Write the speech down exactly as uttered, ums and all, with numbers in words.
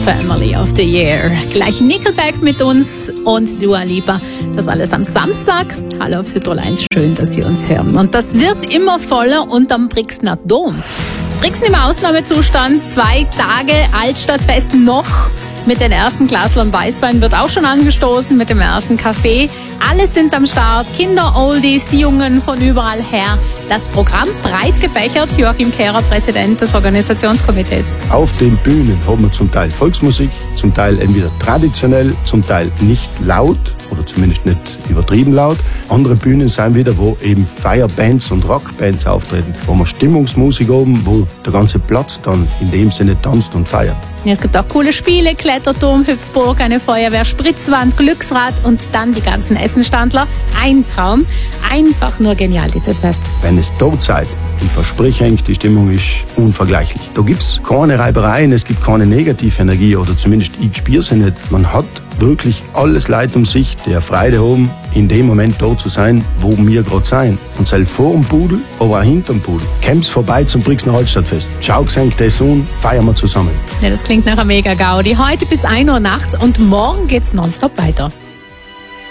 Family of the Year. Gleich Nickelback mit uns und Dua Lipa. Das alles am Samstag. Hallo auf Südtirol eins, schön, dass Sie uns hören. Und das wird immer voller unterm Brixner Dom. Brixen im Ausnahmezustand, zwei Tage Altstadtfest noch. Mit den ersten Glaslern Weißwein wird auch schon angestoßen, mit dem ersten Kaffee. Alle sind am Start, Kinder, Oldies, die Jungen von überall her. Das Programm breit gefächert. Joachim Kehrer, Präsident des Organisationskomitees. Auf den Bühnen haben wir zum Teil Volksmusik, zum Teil entweder traditionell, zum Teil nicht laut oder zumindest nicht übertrieben laut. Andere Bühnen sind wieder, wo eben Feierbands und Rockbands auftreten, wo wir Stimmungsmusik haben, wo der ganze Platz dann in dem Sinne tanzt und feiert. Ja, es gibt auch coole Spiele, Kletterturm, Hüpfburg, eine Feuerwehr, Spritzwand, Glücksrad und dann die ganzen Essenstandler. Ein Traum, einfach nur genial dieses Fest. Wenn es dort seid, ich verspreche eigentlich, die Stimmung ist unvergleichlich. Da gibt es keine Reibereien, es gibt keine negative Energie oder zumindest ich spüre sie nicht. Man hat wirklich alles Leid um sich, der Freude haben, in dem Moment dort zu sein, wo wir gerade sein. Und sei vor dem Pudel, aber auch hinter dem Pudel. Kommt's vorbei zum Brixner Altstadtfest. Schau gesenkt das an, feiern wir zusammen. Ja, das klingt nach einer mega Gaudi. Heute bis ein Uhr nachts und morgen geht's nonstop weiter.